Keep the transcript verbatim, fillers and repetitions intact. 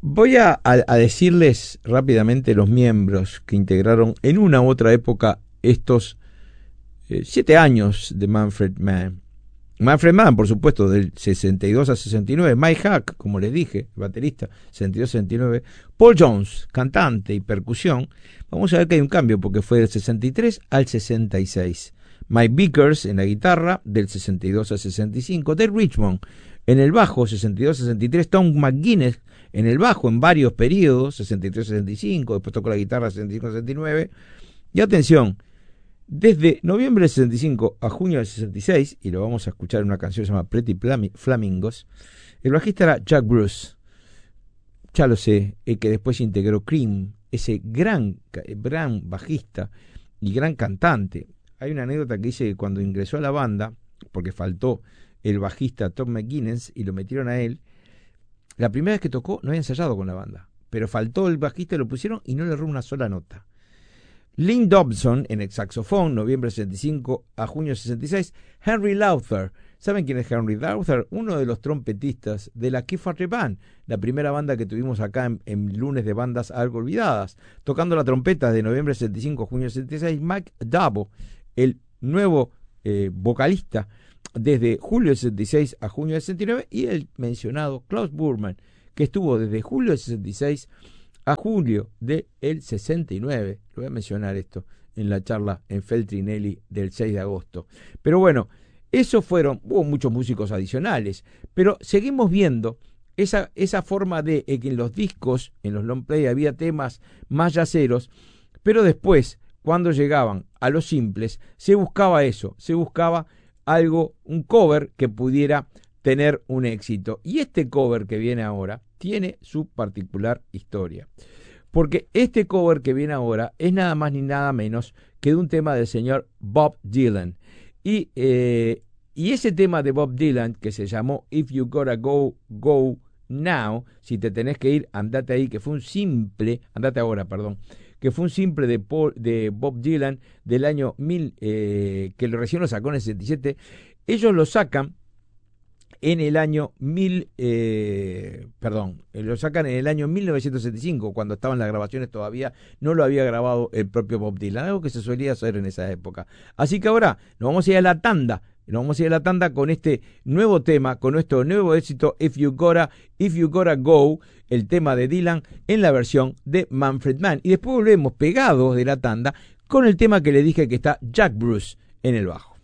Voy a, a, a decirles rápidamente los miembros que integraron en una u otra época estos eh, siete años de Manfred Mann. Manfred Mann, por supuesto, del sesenta y dos a sesenta y nueve. Mike Hack, como les dije, baterista, sesenta y dos a sesenta y nueve. Paul Jones, cantante y percusión. Vamos a ver que hay un cambio porque fue del sesenta y tres al sesenta y seis. Mike Vickers en la guitarra, del sesenta y dos a sesenta y cinco. Dave Richmond en el bajo, sesenta y dos a sesenta y tres. Tom McGuinness en el bajo en varios periodos, sesenta y tres a sesenta y cinco. Después tocó la guitarra, sesenta y cinco a sesenta y nueve. Y atención, desde noviembre del sesenta y cinco a junio del sesenta y seis, y lo vamos a escuchar en una canción que se llama Pretty Flamingos, el bajista era Jack Bruce. Ya lo sé, el que después integró Cream, ese gran, gran bajista y gran cantante. Hay una anécdota que dice que cuando ingresó a la banda, porque faltó el bajista Tom McGuinness y lo metieron a él, la primera vez que tocó no había ensayado con la banda, pero faltó el bajista y lo pusieron y no le erró una sola nota. Lynn Dobson en el saxofón, noviembre del sesenta y cinco a junio del sesenta y seis. Henry Lowther. ¿Saben quién es Henry Lowther? Uno de los trompetistas de la Keith Factory Band, la primera banda que tuvimos acá en, en lunes de bandas algo olvidadas. Tocando la trompeta de noviembre del sesenta y cinco a junio del sesenta y seis. Mike Dabo, el nuevo eh, vocalista desde julio del sesenta y seis a junio del sesenta y nueve. Y el mencionado Klaus Burman, que estuvo desde julio del sesenta y seis a julio del sesenta y nueve. Lo voy a mencionar esto en la charla en Feltrinelli del seis de agosto. Pero bueno, esos fueron, hubo muchos músicos adicionales, pero seguimos viendo esa, esa forma de eh, que en los discos, en los long play había temas más yaceros, pero después, cuando llegaban a los simples, se buscaba eso, se buscaba algo, un cover que pudiera tener un éxito. Y este cover que viene ahora tiene su particular historia, porque este cover que viene ahora es nada más ni nada menos que de un tema del señor Bob Dylan, y, eh, y ese tema de Bob Dylan que se llamó If You Gotta Go, Go Now, si te tenés que ir, andate ahí, que fue un simple, andate ahora, perdón, que fue un simple de, Paul, de Bob Dylan del año mil, eh, que recién lo sacó en el sesenta y siete. Ellos lo sacan en el año mil, eh, perdón, lo sacan en el año mil novecientos setenta y cinco, cuando estaban las grabaciones todavía, no lo había grabado el propio Bob Dylan, algo que se solía hacer en esa época. Así que ahora nos vamos a ir a la tanda, nos vamos a ir a la tanda con este nuevo tema, con nuestro nuevo éxito, If You Gotta, If You Gotta Go, el tema de Dylan en la versión de Manfred Mann. Y después volvemos pegados de la tanda con el tema que le dije que está Jack Bruce en el bajo.